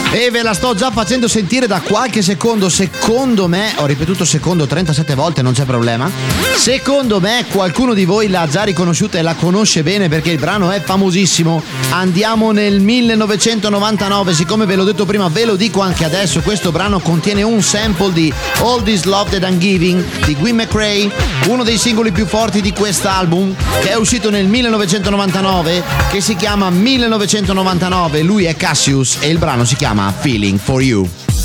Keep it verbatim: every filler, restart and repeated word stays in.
E ve la sto già facendo sentire da qualche secondo. Secondo me, ho ripetuto secondo trentasette volte, non c'è problema. Secondo me qualcuno di voi l'ha già riconosciuta e la conosce bene perché il brano è famosissimo. Andiamo nel millenovecentonovantanove, siccome ve l'ho detto prima ve lo dico anche adesso. Questo brano contiene un sample di All This Love That I'm Giving di Gwen McCrae, uno dei singoli più forti di quest'album che è uscito nel millenovecentonovantanove, che si chiama millenovecentonovantanove. Lui è Cassius e il brano si chiama Feeling For You.